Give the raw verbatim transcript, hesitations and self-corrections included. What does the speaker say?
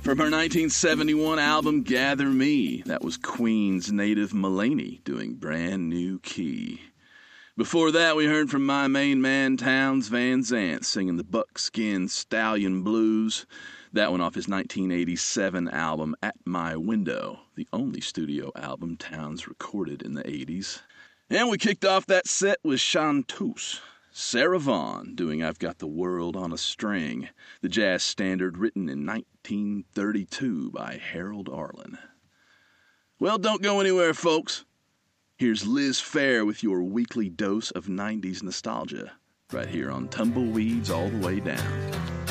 From her nineteen seventy-one album, Gather Me, that was Queen's native Mulaney doing Brand New Key. Before that, we heard from my main man, Townes Van Zandt, singing the Buckskin Stallion Blues. That one off his nineteen eighty-seven album, At My Window, the only studio album Townes recorded in the eighties. And we kicked off that set with Chanteuse, Sarah Vaughan, doing I've Got the World on a String, the jazz standard written in nineteen thirty-two by Harold Arlen. Well, don't go anywhere, folks. Here's Liz Phair with your weekly dose of nineties nostalgia, right here on Tumbleweeds All the Way Down.